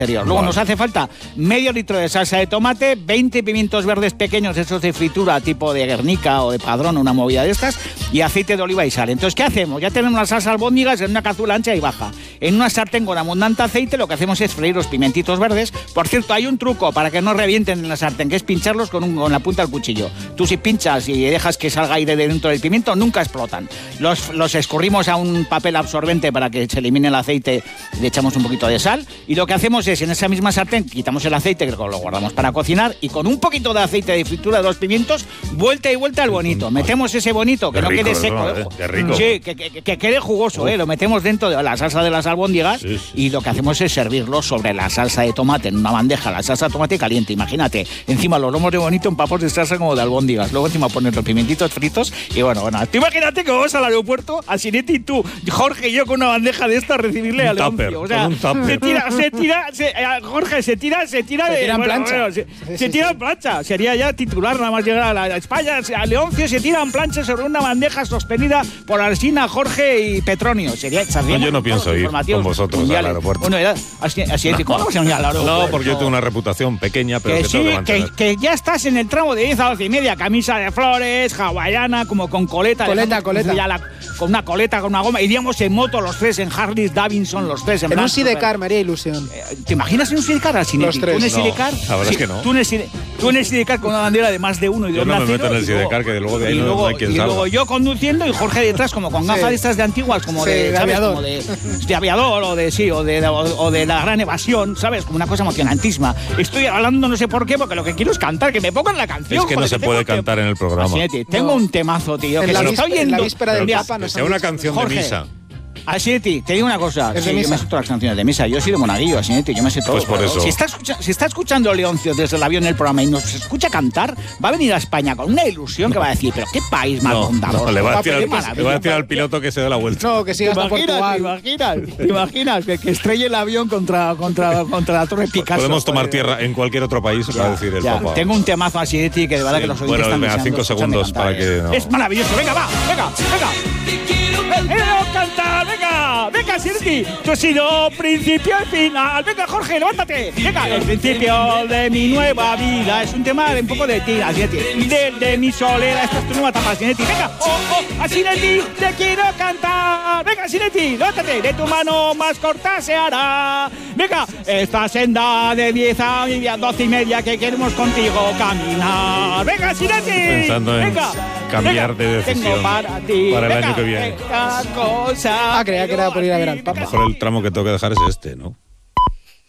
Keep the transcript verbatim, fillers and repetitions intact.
Luego vale. nos hace falta medio litro de salsa de tomate, veinte pimientos verdes pequeños, esos de fritura tipo de Guernica o de Padrón, una movida de estas, y aceite de oliva y sal. Entonces, ¿qué hacemos? Ya tenemos la salsa albóndigas en una cazuela ancha y baja. En una sartén con abundante aceite lo que hacemos es freír los pimentitos verdes. Por cierto, hay un truco para que no revienten en la sartén, que es pincharlos con, un, con la punta del cuchillo. Tú si pinchas y dejas que salga aire de dentro del pimiento, nunca explotan. Los, los escurrimos a un papel absorbente para que se elimine el aceite, le echamos un poquito de sal, y lo que hacemos es en esa misma sartén quitamos el aceite que lo guardamos para cocinar y con un poquito de aceite de fritura de los pimientos vuelta y vuelta al bonito. Metemos ese bonito que qué no rico, quede seco, ¿no? Qué rico. Sí, que, que, que quede jugoso, eh. Lo metemos dentro de la salsa de las albóndigas sí, sí. y lo que hacemos es servirlo sobre la salsa de tomate en una bandeja, la salsa de tomate caliente. Imagínate, encima los lomos de bonito en papos de salsa como de albóndigas. Luego encima poner los pimentitos fritos y bueno, bueno. Tú imagínate que vamos al aeropuerto, a Sinetti y tú, Jorge y yo con una bandeja de esta a recibirle a Leoncio. O sea, se tira, se tira, se, Jorge, se tira, se tira se de tira en bueno, plancha. Bueno, se, sí, se sí, tira sí. en plancha. Sería ya titular nada más llegar a, la, a España. A Leoncio se tira en plancha sobre una bandeja sostenida por Alsina, Jorge y Petronio. Sería, no, yo no pienso ir con vosotros mundiales. Al aeropuerto. Bueno, era, así, así no. ¿Cómo vamos a ir al aeropuerto? No, porque yo tengo una reputación pequeña, pero que, que sí, tengo que mantener. Que, que ya estás en el tramo de diez a doce y media. Camisa de flores, hawaiana, como con coleta. Coleta, coleta. Ya la, con una coleta, con una goma. Iríamos en moto los tres, en Harley Davidson los tres. En, en un sidecar, me haría ilusión. ¿Te imaginas en un sidecar al Sinetti? Los tres. ¿Tú en el sidecar? No, la verdad sí, es que no. Tú en el, tú en el sidecar con una bandera de más de uno y de yo un no nacido. me meto en el sidecar, que de luego de ahí y no, luego, no hay quien y salga. luego yo conduciendo y Jorge detrás como con gafas sí. de estas de antiguas, como sí, de, de ¿sabes? aviador. Como de, de aviador o de, sí, o de, o, o de la gran evasión, ¿sabes? Como una cosa emocionantísima. Estoy hablando no sé por qué, porque lo que quiero es cantar, que me pongan la canción. Es que no se puede cantar en el programa. Sinetti, tengo no. un temazo, tío, en que la se vis- está oyendo. En la víspera del Pero Papa que nos sea una canción Jorge, de misa. Asinetti, te digo una cosa. ¿Es sí, de misa? yo me sé todas las canciones de misa. Yo he sido monaguillo, Asinetti, yo me sé todo. Pues por eso. Si está, escucha, si está escuchando Leoncio desde el avión en el programa y nos escucha cantar, va a venir a España con una ilusión no. que va a decir, pero qué país más no, bondadoso. No, le va a decir, va al, le va a decir al piloto que se dé la vuelta. No, que siga hasta Portugal. ¿Te imaginas? ¿Te imaginas que, que estrelle el avión contra, contra, contra la Torre Picasso? Podemos tomar tierra en cualquier otro país, ya, va a decir el ya. Papa. Tengo un temazo a Asinetti que de verdad sí. que los oyentes bueno, están venga, cinco segundos para que... No. Es maravilloso. Venga, va, venga, venga. ¡Quiero cantar! ¡Venga! ¡Venga, Asinetti! Tú has sido principio y final. ¡Venga, Jorge, levántate! ¡Venga! El principio de mi nueva vida. Es un tema de un poco de ti, Asinetti. De, de mi solera. Esta es tu nueva etapa, Asinetti. ¡Venga! ¡Oh, oh! ¡Asinetti! ¡Te quiero cantar! ¡Venga, Asinetti! ¡Levántate! De tu mano más corta se hará. ¡Venga! Esta senda de diez a doce y media que queremos contigo caminar. ¡Venga, Asinetti! Pensando en venga, cambiar venga, de decisión tengo para ti. para el venga, año que viene. Cosa ah, creía que era por ir a ver al Papa. Mejor el tramo que tengo que dejar es este, ¿no?